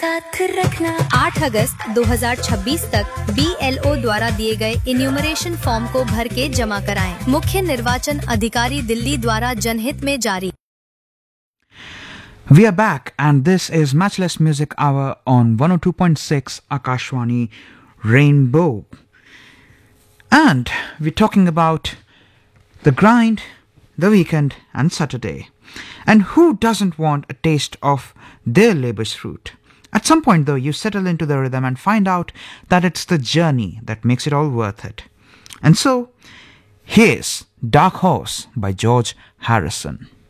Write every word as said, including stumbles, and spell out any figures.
आठ अगस्त दो हज़ार छब्बीस तक बी एल ओ द्वारा दिए गए इन्यूमरेशन फॉर्म को भर के जमा कराएं। मुख्य निर्वाचन अधिकारी दिल्ली द्वारा जनहित में जारी। We are back and this is Matchless Music Hour on one oh two point six Akashwani Rainbow. And we're talking about the grind, the weekend and Saturday. And who doesn't want a taste of their labor's fruit? At some point though, you settle into the rhythm and find out that it's the journey that makes it all worth it. And so, here's Dark Horse by George Harrison.